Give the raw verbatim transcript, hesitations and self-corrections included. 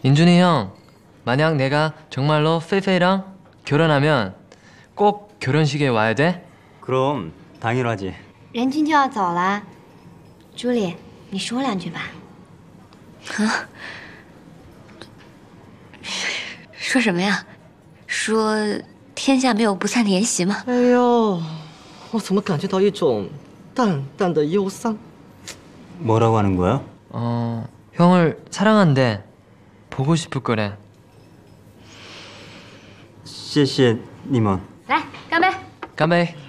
인준이 형, 만약 내가 정말로 페이페이랑 결혼하면 꼭 결혼식에 와야 돼? 그럼 당연하지. 任君就要走了，朱莉，你说两句吧。 啊？说什么呀？说天下没有不散的筵席吗？ 哎呦，我怎么感觉到一种淡淡的忧伤？ 뭐라고 하는 거야? 어, 형을 사랑한대. 보고 싶을 거래. 谢谢你们。 来，干杯！ 干杯！